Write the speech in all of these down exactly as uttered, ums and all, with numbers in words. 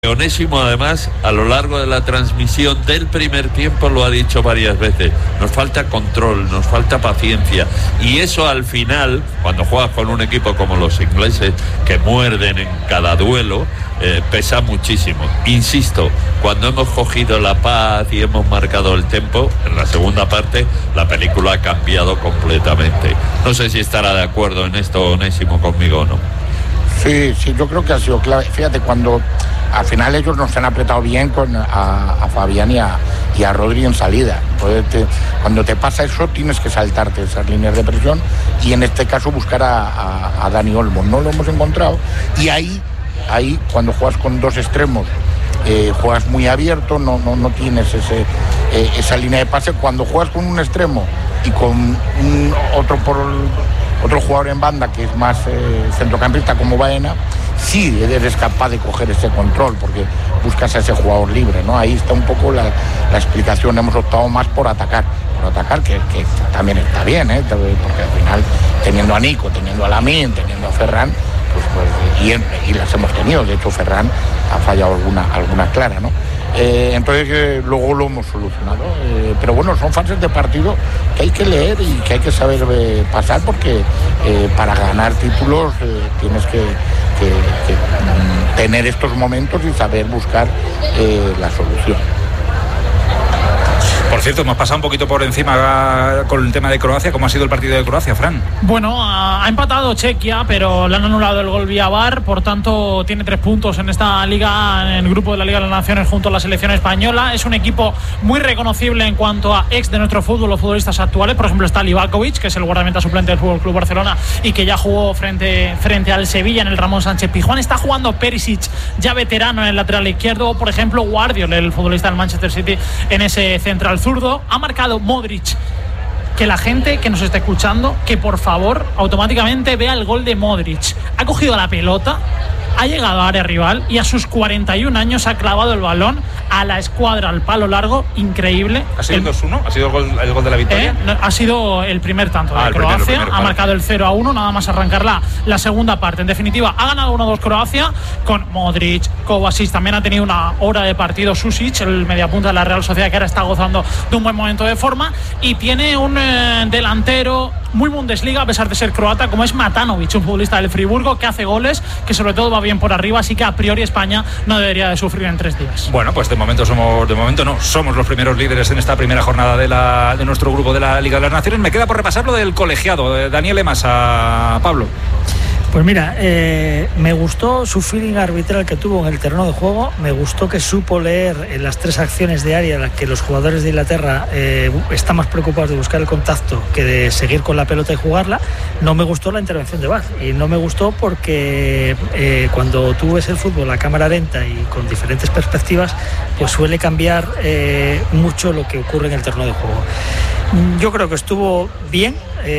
Onésimo, además, a lo largo de la transmisión del primer tiempo lo ha dicho varias veces. Nos falta control, nos falta paciencia. Y eso al final, cuando juegas con un equipo como los ingleses, que muerden en cada duelo, eh, pesa muchísimo. Insisto, cuando hemos cogido la paz y hemos marcado el tempo, en la segunda parte, la película ha cambiado completamente. No sé si estará de acuerdo en esto Onésimo conmigo o no. Sí, sí, yo creo que ha sido clave. Fíjate, cuando al final ellos nos han apretado bien con a, a Fabián y a, y a Rodri en salida. Entonces, te, cuando te pasa eso, tienes que saltarte esas líneas de presión y en este caso buscar a, a, a Dani Olmo. No lo hemos encontrado y ahí, ahí cuando juegas con dos extremos, eh, juegas muy abierto, no, no, no tienes ese, eh, esa línea de pase. Cuando juegas con un extremo y con un, otro por otro jugador en banda que es más eh, centrocampista como Baena, sí eres capaz de coger ese control porque buscas a ese jugador libre, ¿no? Ahí está un poco la, la explicación. Hemos optado más por atacar, por atacar que, que también está bien, ¿eh? Porque al final, teniendo a Nico, teniendo a Lamine, teniendo a Ferran, pues, pues y, y las hemos tenido. De hecho, Ferran ha fallado alguna, alguna clara, ¿no? Eh, entonces eh, luego lo hemos solucionado, eh, pero bueno, son fases de partido que hay que leer y que hay que saber eh, pasar porque eh, para ganar títulos eh, tienes que, que, que mm, tener estos momentos y saber buscar eh, la solución. Por cierto, hemos pasado un poquito por encima con el tema de Croacia. ¿Cómo ha sido el partido de Croacia, Fran? Bueno, ha empatado Chequia, pero le han anulado el gol vía V A R, por tanto tiene tres puntos en esta liga, en el grupo de la Liga de las Naciones junto a la selección española. Es un equipo muy reconocible en cuanto a ex de nuestro fútbol o futbolistas actuales. Por ejemplo, está Livakovic, que es el guardameta suplente del Fútbol Club Barcelona y que ya jugó frente, frente al Sevilla en el Ramón Sánchez Pizjuán. Está jugando Perisic, ya veterano en el lateral izquierdo, o por ejemplo Guardiola, el futbolista del Manchester City, en ese central zurdo. Ha marcado Modric. Que la gente que nos está escuchando, que por favor automáticamente vea el gol de Modric. Ha cogido la pelota, ha llegado a área rival y a sus cuarenta y un años ha clavado el balón a la escuadra, al palo largo, increíble. ¿Ha sido el dos uno? ¿Ha sido el gol, el gol de la victoria? Eh, no, ha sido el primer tanto ah, de el Croacia, primero, primero, ha vale. marcado el cero a uno, nada más arrancar la, la segunda parte. En definitiva, ha ganado uno dos Croacia con Modric, Kovacic, también ha tenido una hora de partido Susic, el mediapunta de la Real Sociedad, que ahora está gozando de un buen momento de forma, y tiene un eh, delantero muy Bundesliga, a pesar de ser croata, como es Matanovic, un futbolista del Friburgo que hace goles, que sobre todo va bien por arriba, así que a priori España no debería de sufrir en tres días. Bueno, pues de momento somos, de momento no, somos los primeros líderes en esta primera jornada de, la, de nuestro grupo de la Liga de las Naciones. Me queda por repasar lo del colegiado, de Daniel Emas, a Pablo. Pues mira, eh, me gustó su feeling arbitral que tuvo en el terreno de juego, me gustó que supo leer en las tres acciones de área en las que los jugadores de Inglaterra eh, están más preocupados de buscar el contacto que de seguir con la pelota y jugarla. No me gustó la intervención de V A R y no me gustó porque eh, cuando tú ves el fútbol a cámara lenta y con diferentes perspectivas, pues suele cambiar eh, mucho lo que ocurre en el terreno de juego. Yo creo que estuvo bien,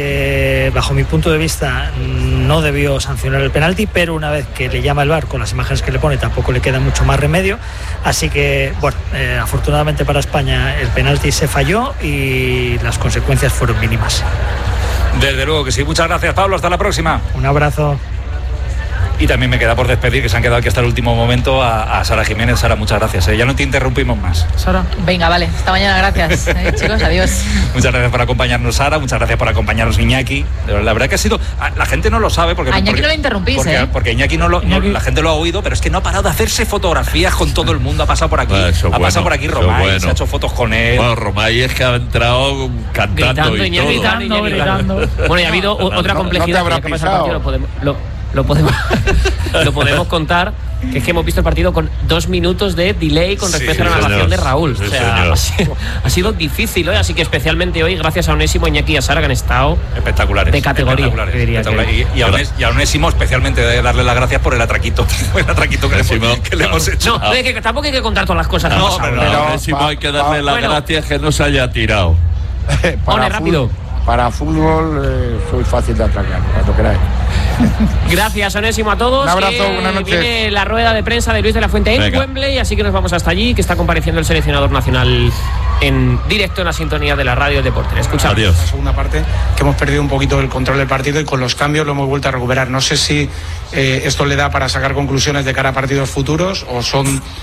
eh, bajo mi punto de vista no debió sancionar el penalti, pero una vez que le llama el V A R con las imágenes que le pone tampoco le queda mucho más remedio, así que bueno, eh, afortunadamente para España el penalti se falló y las consecuencias fueron mínimas. Desde luego que sí, muchas gracias Pablo, hasta la próxima. Un abrazo. Y también me queda por despedir, que se han quedado aquí hasta el último momento, a, a Sara Jiménez. Sara, muchas gracias, ¿eh? Ya no te interrumpimos más. Sara. Venga, vale, hasta mañana, gracias. Eh, chicos, adiós. Muchas gracias por acompañarnos, Sara, muchas gracias por acompañarnos, Iñaki. La verdad que ha sido, la gente no lo sabe porque... A Iñaki porque, no lo interrumpís, porque, ¿eh? Porque Iñaki no lo, Iñaki. No, la gente lo ha oído, pero es que no ha parado de hacerse fotografías con todo el mundo, ha pasado por aquí. Bueno, ha bueno, pasado por aquí Romay, bueno. se ha hecho fotos con él. Bueno, Romay es que ha entrado cantando gritando, y todo. Gritando, gritando. Bueno, y ha habido no, otra complejidad no, no que ha pasado el partido, lo podemos, lo, lo podemos, lo podemos contar, que es que hemos visto el partido con dos minutos de delay con respecto sí, a la narración de Raúl. Sí, o sea, ha sido, ha sido difícil hoy, así que especialmente hoy, gracias a Onésimo, Iñaki y a Sara, que han estado espectaculares, de categoría. Espectaculares, diría espectaculares. Que... Y, y, a Onés, y a Onésimo especialmente de darle las gracias por el atraquito, el atraquito que, le hemos, que le hemos hecho. No, no hay que, tampoco hay que contar todas las cosas. No, no, pero a Onésimo hay que darle pa, las bueno. gracias que no se haya tirado. para Pone rápido. Fútbol, para fútbol eh, soy fácil de atracar, cuando queráis. Gracias, Onésimo, a todos. Un abrazo, eh, buenas noches. Viene la rueda de prensa de Luis de la Fuente en Venga. Wembley, así que nos vamos hasta allí, que está compareciendo el seleccionador nacional en directo en la sintonía de la radio del deporte. Escuchamos. Adiós. La segunda parte, que hemos perdido un poquito el control del partido y con los cambios lo hemos vuelto a recuperar. No sé si eh, esto le da para sacar conclusiones de cara a partidos futuros o son